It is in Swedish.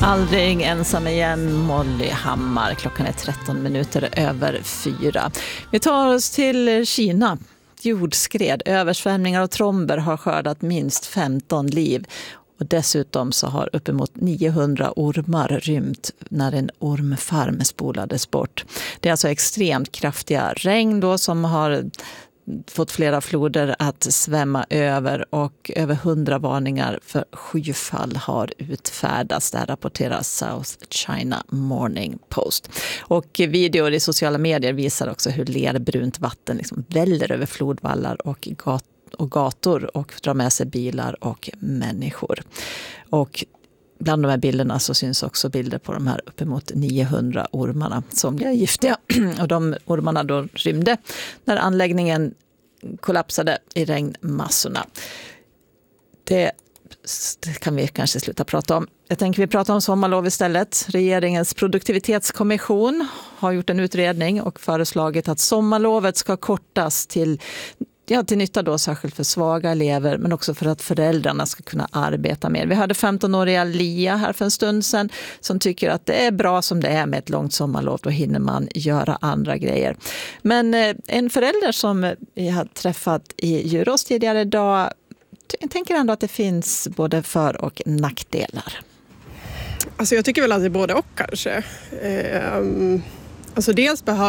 Aldrig ensam igen, Molly Hammar. Klockan är 13 minuter över 4. Vi tar oss till Kina. Jordskred, översvämningar och tromber har skördat minst 15 liv. Och dessutom så har uppemot 900 ormar rymt när en ormfarm spolades bort. Det är alltså extremt kraftiga regn då som har fått flera floder att svämma över och över 100 varningar för skyfall har utfärdats. Det rapporterar South China Morning Post. Och videor i sociala medier visar också hur lerbrunt vatten liksom väller över flodvallar och gator och drar med sig bilar och människor. Och bland de här bilderna så syns också bilder på de här uppemot 900 ormarna som blir giftiga. Och de ormarna då rymde när anläggningen kollapsade i regnmassorna. Det kan vi kanske sluta prata om. Jag tänker vi pratar om sommarlov istället. Regeringens produktivitetskommission har gjort en utredning och föreslagit att sommarlovet ska kortas till nytta då särskilt för svaga elever men också för att föräldrarna ska kunna arbeta mer. Vi hörde 15-åriga Lia här för en stund sedan som tycker att det är bra som det är med ett långt sommarlov. Då hinner man göra andra grejer. Men en förälder som vi har träffat i Djurås tidigare idag tänker ändå att det finns både för- och nackdelar. Alltså jag tycker väl att det är både och kanske. Alltså dels behöver